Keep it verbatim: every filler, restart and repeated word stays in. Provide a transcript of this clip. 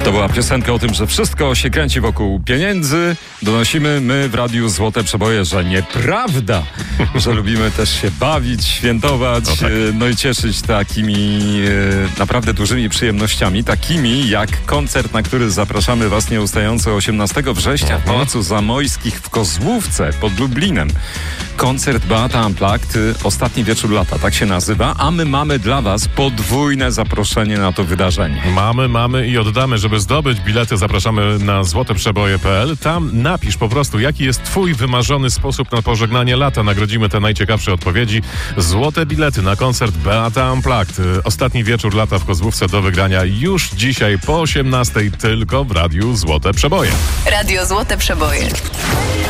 To była piosenka o tym, że wszystko się kręci wokół pieniędzy. Donosimy my w Radiu Złote Przeboje, że nieprawda, że lubimy też się bawić, świętować, no, tak. no i cieszyć takimi e, naprawdę dużymi przyjemnościami, takimi jak koncert, na który zapraszamy Was nieustająco osiemnastego września w Pałacu Zamojskich w Kozłówce pod Lublinem. Koncert Beata Unplugged, ostatni wieczór lata, tak się nazywa, a my mamy dla Was podwójne zaproszenie na to wydarzenie. Mamy, mamy i oddamy. Żeby zdobyć bilety, zapraszamy na złoteprzeboje kropka p l. Tam napisz po prostu, jaki jest Twój wymarzony sposób na pożegnanie lata. Nagrodzimy te najciekawsze odpowiedzi. Złote bilety na koncert Beata Unplugged. Ostatni wieczór lata w Kozłówce do wygrania już dzisiaj po osiemnastej tylko w Radiu Złote Przeboje. Radio Złote Przeboje.